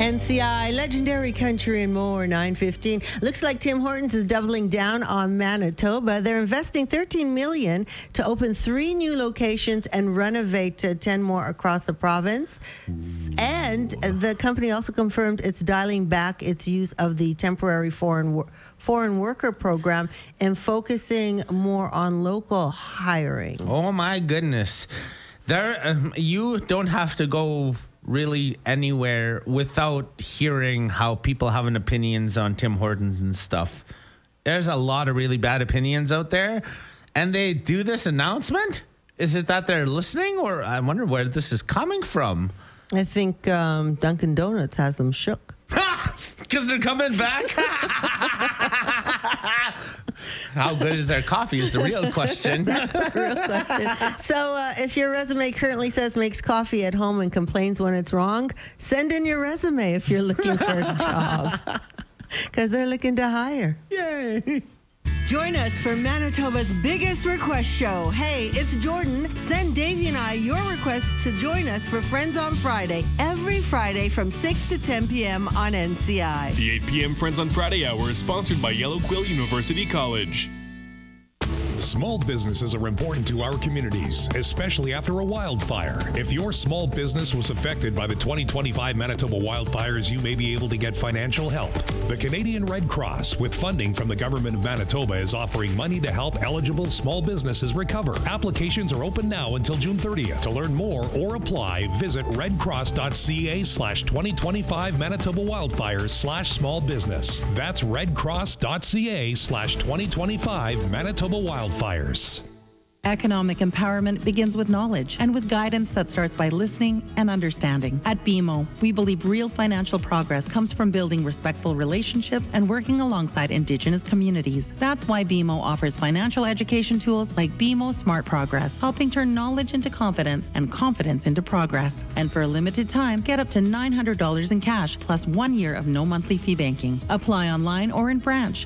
NCI, Legendary Country and More, 9:15. Looks like Tim Hortons is doubling down on Manitoba. They're investing $13 million to open 3 new locations and renovate 10 more across the province. And the company also confirmed it's dialing back its use of the temporary foreign worker program and focusing more on local hiring. Oh my goodness. You don't have to go really anywhere without hearing how people have opinions on Tim Hortons and stuff. There's a lot of really bad opinions out there, and they do this announcement. Is it that they're listening, or I wonder where this is coming from? I think Dunkin' Donuts has them shook. Because they're coming back? How good is their coffee is the real question. That's the real question. So if your resume currently says makes coffee at home and complains when it's wrong, send in your resume if you're looking for a job. Because they're looking to hire. Yay. Join us for Manitoba's biggest request show. Hey, it's Jordan. Send Davey and I your request to join us for Friends on Friday. Every Friday from 6 to 10 p.m. on NCI. The 8 p.m. Friends on Friday hour is sponsored by Yellow Quill University College. Small businesses are important to our communities, especially after a wildfire. If your small business was affected by the 2025 Manitoba wildfires, you may be able to get financial help. The Canadian Red Cross, with funding from the Government of Manitoba, is offering money to help eligible small businesses recover. Applications are open now until June 30th. To learn more or apply, visit redcross.ca/2025 Manitoba wildfires/small business. That's redcross.ca/2025 Manitoba wildfires. Economic empowerment begins with knowledge and with guidance that starts by listening and understanding. At BMO, we believe real financial progress comes from building respectful relationships and working alongside Indigenous communities. That's why BMO offers financial education tools like BMO Smart Progress, helping turn knowledge into confidence and confidence into progress. And for a limited time, get up to $900 in cash plus 1 year of no monthly fee banking. Apply online or in branch